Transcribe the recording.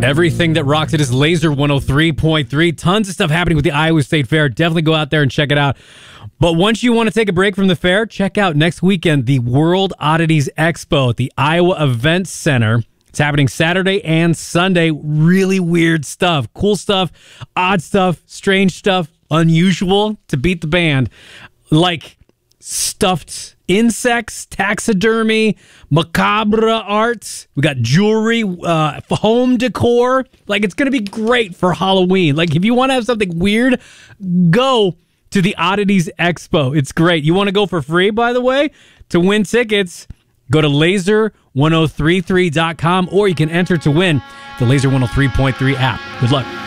Everything that rocks it is Laser 103.3. Tons of stuff happening with the Iowa State Fair. Definitely go out there and check it out. But once you want to take a break from the fair, check out next weekend the World Oddities Expo at the Iowa Events Center. It's happening Saturday and Sunday. Really weird stuff, cool stuff, odd stuff, strange stuff, unusual to beat the band. Like stuffed insects, taxidermy, macabre arts. We got jewelry, home decor. Like, it's going to be great for Halloween. Like, if you want to have something weird, go to the Oddities Expo. It's great. You want to go for free, by the way? To win tickets, go to laser1033.com, or you can enter to win the Laser 103.3 app. Good luck.